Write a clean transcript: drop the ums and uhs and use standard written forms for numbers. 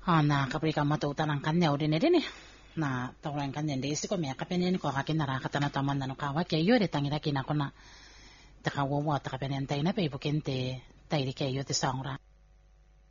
na kapri ka matutan ang kanya o din na tawaran kanya hindi isi ko may kapenin ko kakin narakatan na taman na kawa kayo de tangira kinako na takawawa takapenen tay na pe bukente tay di kayo ti sangra